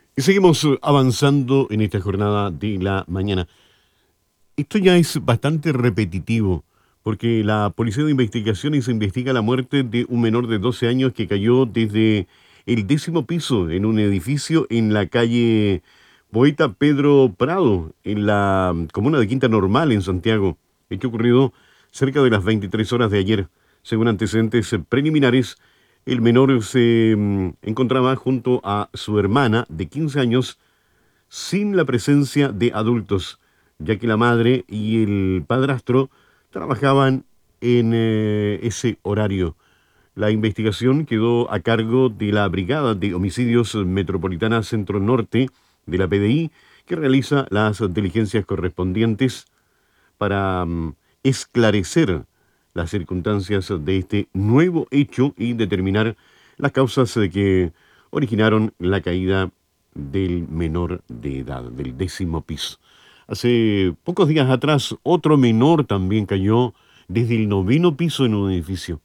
Y seguimos avanzando en esta jornada de la mañana. Esto ya es bastante repetitivo, porque la Policía de Investigaciones investiga la muerte de un menor de 12 años que cayó desde el 10º piso en un edificio en la calle Poeta Pedro Prado, en la comuna de Quinta Normal, en Santiago. Hecho ocurrido cerca de las 23 horas de ayer. Según antecedentes preliminares, el menor se encontraba junto a su hermana de 15 años sin la presencia de adultos, ya que la madre y el padrastro trabajaban en ese horario. La investigación quedó a cargo de la Brigada de Homicidios Metropolitana Centro Norte de la PDI, que realiza las diligencias correspondientes para esclarecer las circunstancias de este nuevo hecho y determinar las causas de que originaron la caída del menor de edad, del 10º piso. Hace pocos días atrás, otro menor también cayó desde el 9º piso en un edificio.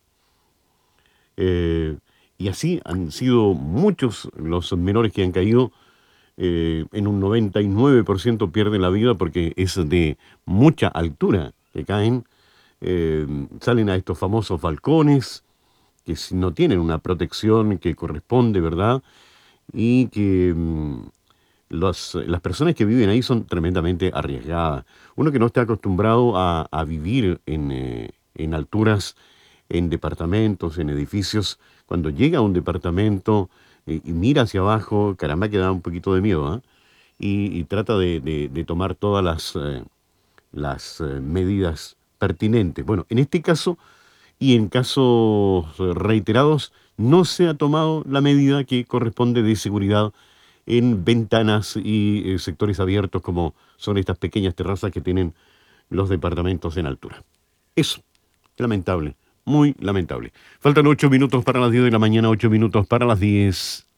Eh, y así han sido muchos los menores que han caído. En un 99% pierden la vida porque es de mucha altura que caen. Salen a estos famosos balcones que no tienen una protección que corresponde, ¿verdad? Y que las personas que viven ahí son tremendamente arriesgadas. Uno que no está acostumbrado a vivir en alturas, en departamentos, en edificios, cuando llega a un departamento y mira hacia abajo, caramba, que da un poquito de miedo, ¿ah? Y trata de tomar todas las medidas pertinentes. Bueno, en este caso y en casos reiterados no se ha tomado la medida que corresponde de seguridad en ventanas y sectores abiertos como son estas pequeñas terrazas que tienen los departamentos en altura. Eso, lamentable, muy lamentable. Faltan 8 minutos para las 10 de la mañana, 8 minutos para las 10.